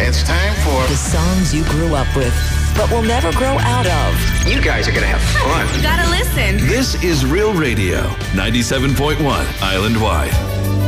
It's time for the songs you grew up with, but will never grow out of. You guys are going to have fun. You gotta listen. This is Real Radio, 97.1 Island Wide.